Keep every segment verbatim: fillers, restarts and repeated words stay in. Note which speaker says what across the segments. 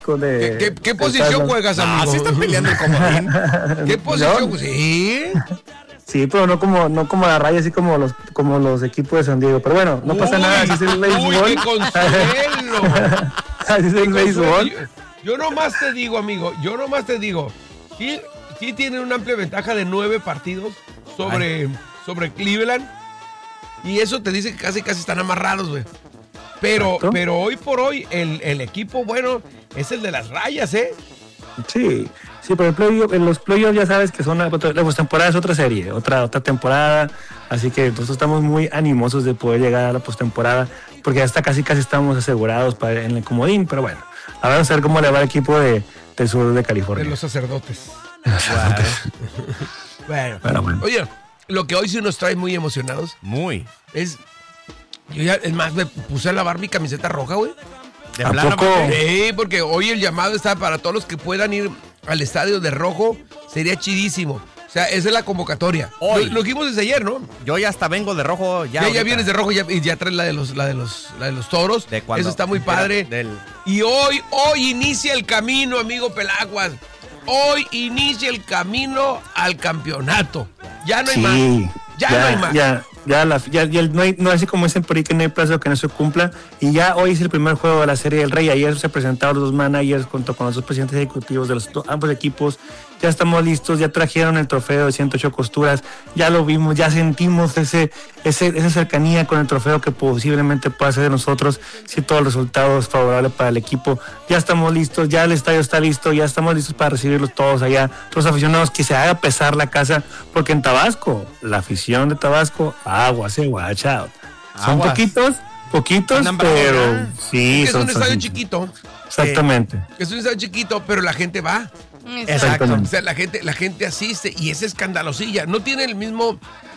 Speaker 1: de...
Speaker 2: ¿Qué, qué, qué posición juegas, amigo?
Speaker 3: Ah, ¿sí están peleando el comodín?
Speaker 2: ¿Qué posición?
Speaker 1: ¿No?
Speaker 2: Sí.
Speaker 1: Sí, pero no como no como la raya, así como los como los equipos de San Diego. Pero bueno, no pasa
Speaker 2: Uy,
Speaker 1: nada, así es el béisbol.
Speaker 2: ¡Uy, qué consuelo!
Speaker 1: Así es el béisbol.
Speaker 2: Yo, yo nomás te digo, amigo, yo nomás te digo, sí, sí tienen una amplia ventaja de nueve partidos sobre, sobre Cleveland. Y eso te dice que casi casi están amarrados, güey. Pero, pero hoy por hoy, el, el equipo bueno es el de las rayas, ¿eh?
Speaker 1: Sí, sí, pero el playoff, en los playoffs ya sabes que son la postemporada es otra serie, otra otra temporada, así que nosotros estamos muy animosos de poder llegar a la postemporada, porque ya está casi casi estamos asegurados para, en el comodín, pero bueno, a ver, a ver cómo le va al equipo de, del sur de California.
Speaker 2: De los sacerdotes.
Speaker 1: Los sacerdotes.
Speaker 2: Bueno,
Speaker 1: Pero bueno.
Speaker 2: Oye, lo que hoy sí nos trae muy emocionados
Speaker 3: Muy.
Speaker 2: es, yo ya, es más, me puse a lavar mi camiseta roja, güey.
Speaker 3: De
Speaker 1: ¿A
Speaker 3: plano,
Speaker 1: poco?
Speaker 3: porque-
Speaker 2: Sí, porque hoy el llamado está para todos los que puedan ir al estadio de rojo. Sería chidísimo. O sea, esa es la convocatoria.
Speaker 3: Hoy.
Speaker 2: Lo, lo dijimos desde ayer, ¿no?
Speaker 3: Yo ya hasta vengo de rojo. Ya,
Speaker 2: Ya, ya,
Speaker 3: ahorita.
Speaker 2: vienes de rojo ya, y ya traes la de los, la de los, la de los toros.
Speaker 3: De cuando-
Speaker 2: Eso está muy padre.
Speaker 3: Del...
Speaker 2: Y hoy, hoy inicia el camino, amigo Pelaguas. Hoy inicia el camino al campeonato. Ya no hay
Speaker 1: Sí,
Speaker 2: más. Ya,
Speaker 1: ya
Speaker 2: no hay más.
Speaker 1: Ya, ya, la, ya, ya no hay, no así como dicen por ahí que no hay plazo que no se cumpla. Y ya hoy es el primer juego de la Serie del Rey. Ayer se presentaron los dos managers junto con los dos presidentes ejecutivos de los do, ambos equipos. Ya estamos listos, ya trajeron el trofeo de ciento ocho costuras. Ya lo vimos, ya sentimos ese, ese, esa cercanía con el trofeo que posiblemente pueda ser de nosotros si todo el resultado es favorable para el equipo. Ya estamos listos, ya el estadio está listo, ya estamos listos para recibirlos todos allá. Todos los aficionados, que se haga pesar la casa, porque en Tabasco, la afición de Tabasco, aguas, eh, watch out. Son
Speaker 3: Aguas.
Speaker 1: poquitos, poquitos,
Speaker 3: Andan bravos,
Speaker 1: pero
Speaker 3: ¿verdad?
Speaker 1: sí,
Speaker 2: Es
Speaker 1: son
Speaker 2: un estadio
Speaker 1: son-
Speaker 2: chiquito.
Speaker 1: Exactamente.
Speaker 2: Es un estadio chiquito, pero la gente va.
Speaker 3: Exacto.
Speaker 2: O sea, la gente, la gente asiste y es escandalosilla. No tiene el mismo,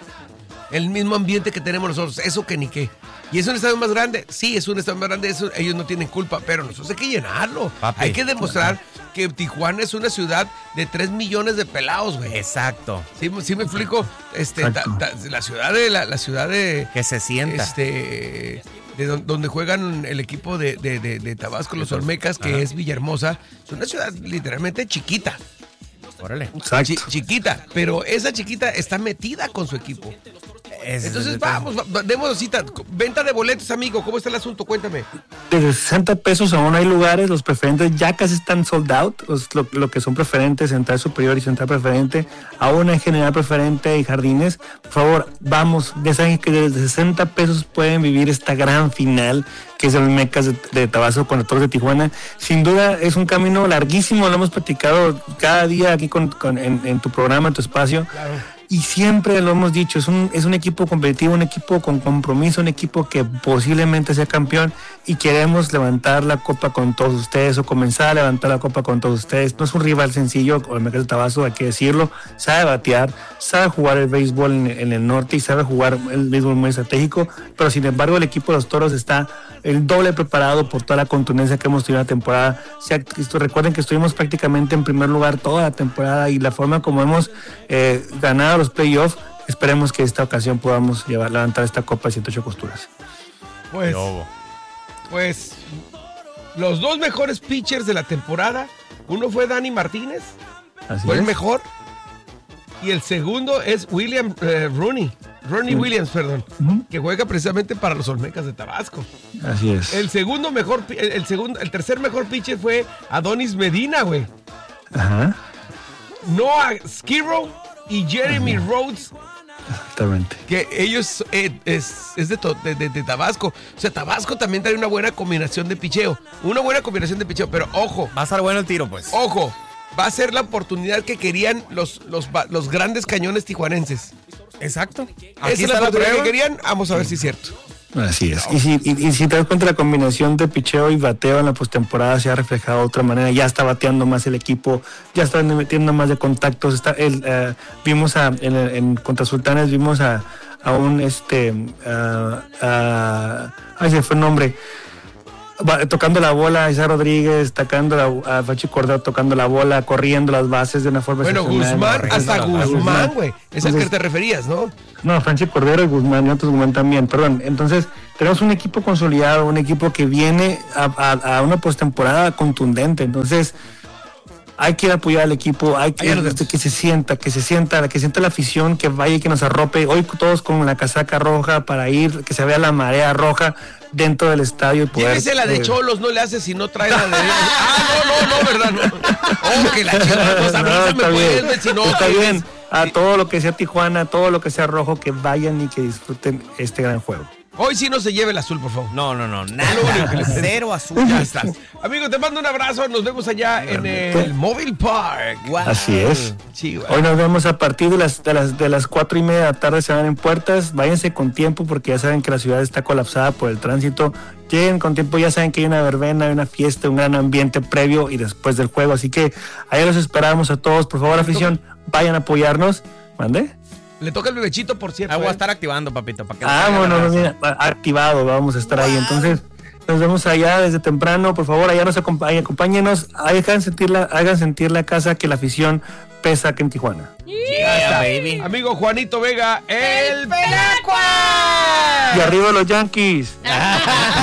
Speaker 2: el mismo ambiente que tenemos nosotros. Eso que ni qué. ¿Y es un estadio más grande? Sí, es un estadio más grande. Eso, ellos no tienen culpa, pero nosotros hay que llenarlo.
Speaker 3: Papi.
Speaker 2: Hay que demostrar que Tijuana es una ciudad de tres millones de pelados, güey.
Speaker 3: Exacto.
Speaker 2: Sí, sí me explico. Este, ta-
Speaker 1: Exacto.
Speaker 2: ta- la ciudad de la, la ciudad de
Speaker 3: Que se sienta.
Speaker 2: este de don- donde juegan el equipo de, de, de- de Tabasco, los Olmecas, que
Speaker 3: Ajá.
Speaker 2: es Villahermosa. Es una ciudad literalmente chiquita.
Speaker 3: Órale.
Speaker 1: Exacto.
Speaker 2: Chi- chiquita, pero esa chiquita está metida con su equipo.
Speaker 3: Ese es
Speaker 2: Entonces
Speaker 3: el
Speaker 2: vamos, va- demos cita. Venta de boletos, amigo. ¿Cómo está el asunto? Cuéntame.
Speaker 1: Desde sesenta pesos aún hay lugares, los preferentes ya casi están sold out, los- lo, lo que son preferentes, central superior y central preferente, aún hay general preferente y jardines. Por favor, vamos, ya saben que desde sesenta pesos pueden vivir esta gran final que es el Mecas de, de Tabasco con los Toros de Tijuana. Sin duda es un camino larguísimo, lo hemos platicado cada día aquí con, con- en, en tu programa, en tu espacio. Y siempre lo hemos dicho, es un, es un equipo competitivo, un equipo con compromiso, un equipo que posiblemente sea campeón y queremos levantar la copa con todos ustedes o comenzar a levantar la copa con todos ustedes. No es un rival sencillo, con el Mecas de Tabasco, hay que decirlo, sabe batear, sabe jugar el béisbol en, en el norte y sabe jugar el béisbol muy estratégico, pero sin embargo el equipo de los Toros está el doble preparado por toda la contundencia que hemos tenido en la temporada. O sea, esto, recuerden que estuvimos prácticamente en primer lugar toda la temporada y la forma como hemos eh, ganado los playoffs, esperemos que esta ocasión podamos llevar, levantar esta copa de ciento ocho costuras.
Speaker 2: Pues,
Speaker 3: Lobo.
Speaker 2: pues, los dos mejores pitchers de la temporada, uno fue Dani Martínez,
Speaker 1: Así
Speaker 2: fue el
Speaker 1: es.
Speaker 2: mejor, y el segundo es William eh, Rooney, Ronnie Williams, perdón,
Speaker 1: Ujú.
Speaker 2: que juega precisamente para los Olmecas de Tabasco.
Speaker 1: Así es.
Speaker 2: El segundo mejor, pi- el, el segundo, el tercer mejor pitcher fue Adonis Medina, güey.
Speaker 1: Ajá,
Speaker 2: Noah Skirrow y Jeremy Rhodes,
Speaker 1: exactamente.
Speaker 2: que ellos eh, es, es de, to- de, de- de Tabasco. O sea, Tabasco también trae una buena combinación de picheo. Una buena combinación de picheo, pero ojo,
Speaker 3: Va a estar bueno el tiro, pues.
Speaker 2: ojo, va a ser la oportunidad que querían los, los, ba- los grandes cañones tijuanenses.
Speaker 3: Exacto.
Speaker 2: Esa
Speaker 3: Aquí
Speaker 2: es la
Speaker 3: está la
Speaker 2: oportunidad que
Speaker 3: prueba.
Speaker 2: querían. Vamos a ver si es cierto.
Speaker 1: Así es. Y si, y, y si te das cuenta, la combinación de picheo y bateo en la postemporada se ha reflejado de otra manera. Ya está bateando más el equipo, ya está metiendo más de contactos. Está, el, eh, vimos a, en, en contra Sultanes, vimos a, a un este. A, a- ay, se fue el nombre. va, tocando la bola, Isaac Rodríguez, tocando la, a Fachi Cordero tocando la bola, corriendo las bases de una forma
Speaker 2: Bueno,
Speaker 1: excepcional.
Speaker 2: Guzmán, hasta
Speaker 3: Guzmán,
Speaker 2: Guzmán, güey. Es al que
Speaker 1: Entonces-
Speaker 2: te referías, ¿no?
Speaker 1: No, Franchi Cordero y Guzmán, y otros Guzmán también, perdón. Entonces, tenemos un equipo consolidado, un equipo que viene a, a, a una postemporada contundente. Entonces, hay que ir a apoyar al equipo, hay que,
Speaker 2: Ahí nos vemos.
Speaker 1: que se sienta, que se sienta, que sienta la afición, que vaya y que nos arrope. Hoy todos con la casaca roja para ir, que se vea la marea roja dentro del estadio. Y poder,
Speaker 2: Llévese la de
Speaker 1: eh,
Speaker 2: Cholos, no le hace si no trae la de... Ah, no, no, no, ¿verdad? No. Oh, que la chica, pues a mí
Speaker 1: No,
Speaker 2: se
Speaker 1: está
Speaker 2: me
Speaker 1: bien,
Speaker 2: puede, si no...
Speaker 1: está
Speaker 2: que-
Speaker 1: bien. A todo lo que sea Tijuana, todo lo que sea rojo, que vayan y que disfruten este gran juego.
Speaker 2: Hoy sí no se lleve el azul, por favor.
Speaker 3: No, no, no,
Speaker 2: Lo único que
Speaker 3: nada.
Speaker 2: le-
Speaker 3: Cero azul.
Speaker 2: Ya estás. Amigo, te mando un abrazo. Nos vemos allá en el Mobile Park.
Speaker 3: Guau.
Speaker 1: Así es.
Speaker 2: Sí, güey.
Speaker 1: Hoy nos vemos a partir de las, de las de las cuatro y media de la tarde, se van en puertas. Váyanse con tiempo porque ya saben que la ciudad está colapsada por el tránsito. Lleguen con tiempo, ya saben que hay una verbena, hay una fiesta, un gran ambiente previo y después del juego. Así que ahí los esperamos a todos. Por favor, afición, vayan a apoyarnos. ¿Mande?
Speaker 2: Le toca el bebechito, por cierto.
Speaker 3: Ah, voy a
Speaker 2: ¿eh?
Speaker 3: estar activando, papito, para que
Speaker 1: Ah,
Speaker 3: no
Speaker 1: bueno,
Speaker 3: caiga la
Speaker 1: no,
Speaker 3: raza.
Speaker 1: mira, activado, vamos a estar ahí. Entonces, nos vemos allá desde temprano. Por favor, allá nos acompañen, acompáñenos. Hagan sentir la, hagan sentir la casa que la afición pesa aquí en Tijuana.
Speaker 3: Yeah, baby.
Speaker 2: Amigo Juanito Vega, el,
Speaker 3: ¡Pelacua!
Speaker 1: Y arriba los Yankees.